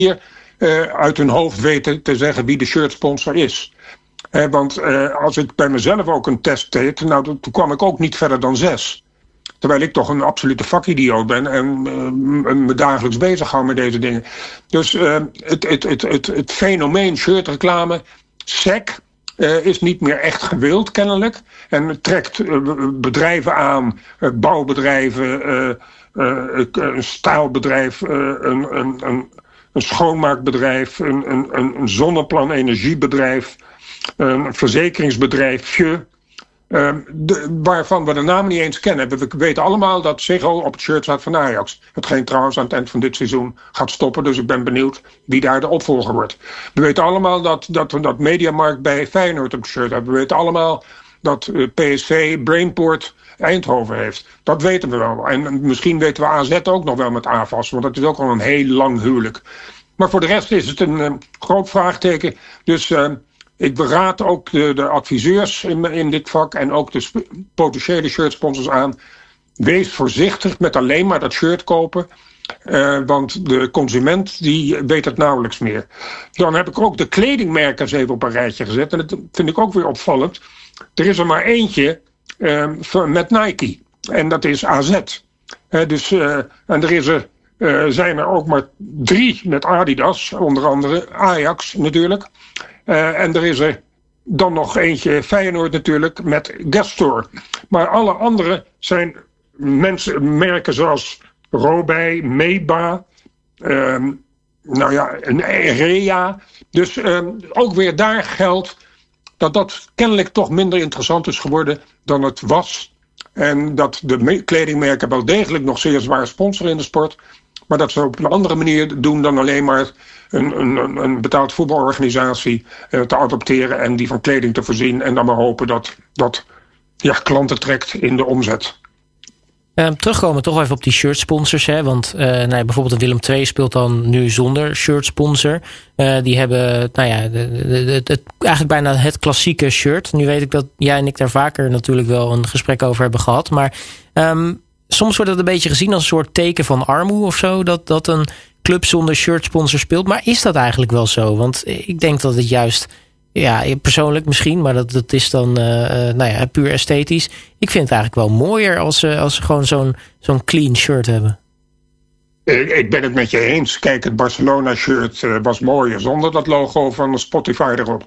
uit hun hoofd weten te zeggen wie de shirtsponsor is. Want als ik bij mezelf ook een test deed, toen kwam ik ook niet verder dan 6. Terwijl ik toch een absolute vakidioot ben en me dagelijks bezig hou met deze dingen. Dus het fenomeen shirtreclame, SEC, is niet meer echt gewild kennelijk. En het trekt bedrijven aan, bouwbedrijven, een staalbedrijf, een schoonmaakbedrijf, een zonneplan-energiebedrijf, een verzekeringsbedrijfje. Waarvan we de namen niet eens kennen. We weten allemaal dat Ziggo op het shirt staat van Ajax. Hetgeen trouwens aan het eind van dit seizoen gaat stoppen. Dus ik ben benieuwd wie daar de opvolger wordt. We weten allemaal dat Mediamarkt bij Feyenoord op het shirt heeft. We weten allemaal dat PSV Brainport Eindhoven heeft. Dat weten we wel. En misschien weten we AZ ook nog wel met AFAS. Want dat is ook al een heel lang huwelijk. Maar voor de rest is het een groot vraagteken. Dus ik beraad ook de adviseurs in dit vak en ook de potentiële shirtsponsors aan. Wees voorzichtig met alleen maar dat shirt kopen. Want de consument die weet het nauwelijks meer. Dan heb ik ook de kledingmerken eens even op een rijtje gezet. En dat vind ik ook weer opvallend. Er is er maar eentje met Nike. En dat is AZ. En zijn er ook maar 3 met Adidas. Onder andere Ajax natuurlijk. En er is er dan nog eentje Feyenoord natuurlijk met Gestor. Maar alle andere zijn merken zoals Robij, Meba, Rea. Dus ook weer daar geldt dat kennelijk toch minder interessant is geworden dan het was. En dat de kledingmerken wel degelijk nog zeer zwaar sponsoren in de sport. Maar dat ze op een andere manier doen dan alleen maar een betaald voetbalorganisatie te adopteren en die van kleding te voorzien. En dan maar hopen dat klanten trekt in de omzet. Terugkomen toch even op die shirtsponsors. Hè? Want bijvoorbeeld Willem II speelt dan nu zonder shirtsponsor. Die hebben eigenlijk bijna het klassieke shirt. Nu weet ik dat jij en ik daar vaker natuurlijk wel een gesprek over hebben gehad. Maar soms wordt het een beetje gezien als een soort teken van armoede of zo. Dat een club zonder shirtsponsor speelt. Maar is dat eigenlijk wel zo? Want ik denk dat het juist, persoonlijk misschien, maar dat is dan puur esthetisch. Ik vind het eigenlijk wel mooier als ze gewoon zo'n clean shirt hebben. Ik ben het met je eens. Kijk, het Barcelona-shirt was mooier zonder dat logo van Spotify erop.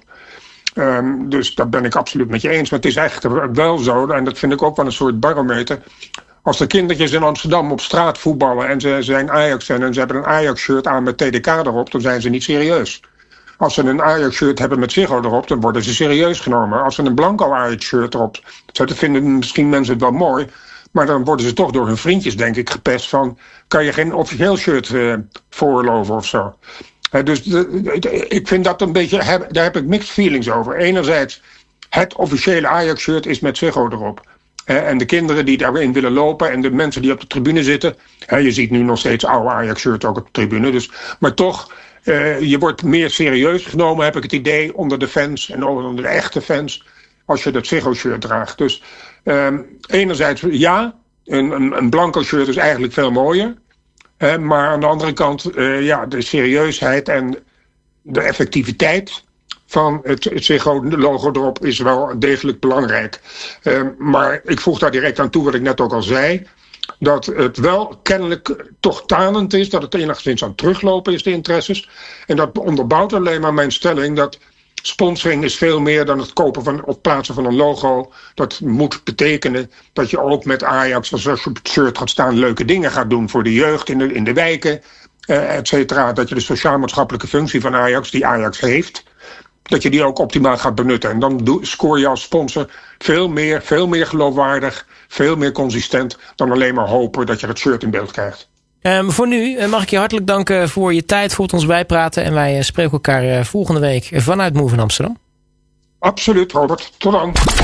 Dus dat ben ik absoluut met je eens. Maar het is eigenlijk wel zo, en dat vind ik ook wel een soort barometer. Als de kindertjes in Amsterdam op straat voetballen en ze zijn Ajax-fan en ze hebben een Ajax-shirt aan met TDK erop, dan zijn ze niet serieus. Als ze een Ajax-shirt hebben met Ziggo erop, dan worden ze serieus genomen. Als ze een blanco Ajax-shirt erop zetten, vinden misschien mensen het wel mooi. Maar dan worden ze toch door hun vriendjes, denk ik, gepest van, kan je geen officieel shirt veroorloven of zo. Dus ik vind dat een beetje, daar heb ik mixed feelings over. Enerzijds, het officiële Ajax-shirt is met Ziggo erop. En de kinderen die daarin willen lopen en de mensen die op de tribune zitten. Je ziet nu nog steeds oude Ajax-shirt ook op de tribune. Dus, maar toch, je wordt meer serieus genomen, heb ik het idee, onder de fans en onder de echte fans, als je dat Ziggo-shirt draagt. Dus enerzijds, een blanco shirt is eigenlijk veel mooier. Maar aan de andere kant, de serieusheid en de effectiviteit van het Ziggo-logo erop is wel degelijk belangrijk. Maar ik voeg daar direct aan toe wat ik net ook al zei. Dat het wel kennelijk toch tanend is. Dat het enigszins aan het teruglopen is, de interesses. En dat onderbouwt alleen maar mijn stelling dat sponsoring is veel meer dan het kopen of plaatsen van een logo. Dat moet betekenen dat je ook met Ajax, als je op het shirt gaat staan, leuke dingen gaat doen voor de jeugd in de wijken, et cetera. Dat je de sociaal-maatschappelijke functie van Ajax, die Ajax heeft, dat je die ook optimaal gaat benutten. En dan scoor je als sponsor veel meer geloofwaardig, veel meer consistent dan alleen maar hopen dat je het shirt in beeld krijgt. Voor nu mag ik je hartelijk danken voor je tijd, voor het ons bijpraten. En wij spreken elkaar volgende week vanuit Move in Amsterdam. Absoluut, Robert. Tot dan.